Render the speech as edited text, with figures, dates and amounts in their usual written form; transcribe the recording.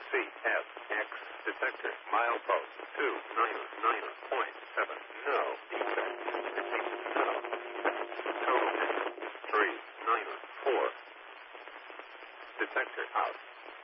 CFX detector milepost 299.7. No defect. Repeat, no. Total 394. Detector out.